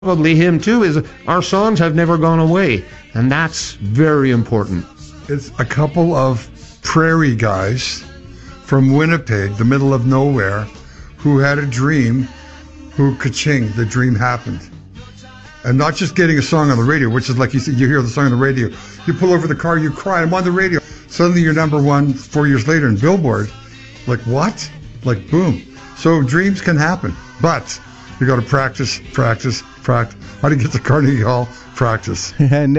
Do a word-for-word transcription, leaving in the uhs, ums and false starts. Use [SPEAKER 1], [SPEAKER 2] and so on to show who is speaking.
[SPEAKER 1] probably him too, is our songs have never gone away, and that's very important.
[SPEAKER 2] It's a couple of prairie guys from Winnipeg, the middle of nowhere, who had a dream, who ka-ching, the dream happened. And not just getting a song on the radio, which is like you see, you hear the song on the radio, you pull over the car, you cry, I'm on the radio. Suddenly you're number one four years later in Billboard. Like, what? Like, boom. So dreams can happen, but you got to practice, practice, practice. How do you get to Carnegie Hall? Practice.